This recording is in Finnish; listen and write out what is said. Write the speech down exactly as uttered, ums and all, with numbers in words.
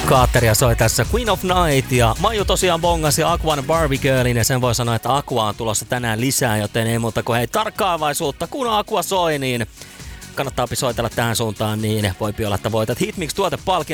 Kaatteria soi tässä Queen of Night ja Maiju tosiaan bongasi Aquan Barbie Girlin ja sen voi sanoa, että Aqua on tulossa tänään lisää, joten ei muuta kuin hei tarkkaavaisuutta, kun Aqua soi, niin kannattaa soitella tähän suuntaan, niin voipi olla, että voitat Hitmix tuotepalkinnon.